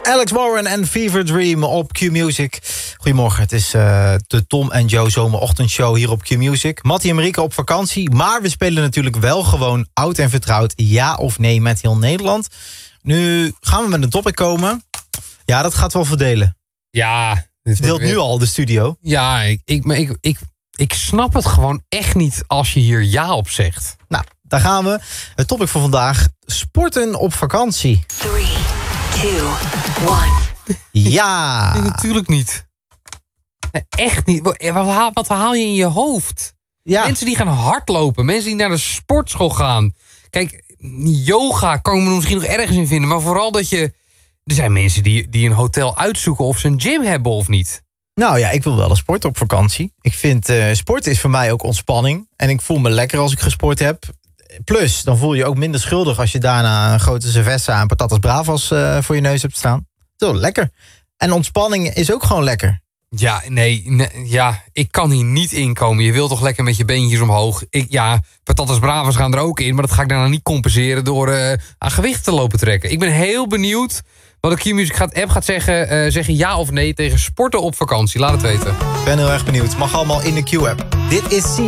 Alex Warren en Fever Dream op Q-Music. Goedemorgen, het is de Tom en Joe zomerochtendshow hier op Q-Music. Mattie en Marieke op vakantie, maar we spelen natuurlijk wel gewoon oud en vertrouwd ja of nee met heel Nederland. Nu gaan we met een topic komen. Ja, dat gaat wel verdelen. Ja. Het deelt nu al de studio. Ja, ik snap het gewoon echt niet als je hier ja op zegt. Nou, daar gaan we. Het topic voor vandaag, sporten op vakantie. 3, 2, 1. Ja. Nee, natuurlijk niet. Nee, echt niet. Wat haal je in je hoofd? Ja. Mensen die gaan hardlopen. Mensen die naar de sportschool gaan. Kijk, yoga kan ik me misschien nog ergens in vinden. Maar vooral dat je... Er zijn mensen die een hotel uitzoeken of ze een gym hebben of niet. Nou ja, ik wil wel een sport op vakantie. Ik vind sport is voor mij ook ontspanning. En ik voel me lekker als ik gesport heb. Plus, dan voel je ook minder schuldig als je daarna een grote cerveza en patatas bravas voor je neus hebt staan. Zo, lekker. En ontspanning is ook gewoon lekker. Ja, ja, ik kan hier niet inkomen. Je wilt toch lekker met je beentjes omhoog. Patatas bravas gaan er ook in, maar dat ga ik daarna niet compenseren door aan gewicht te lopen trekken. Ik ben heel benieuwd wat de Q-Music app gaat zeggen ja of nee tegen sporten op vakantie. Laat het weten. Ik ben heel erg benieuwd. Mag allemaal in de Q-app. Dit is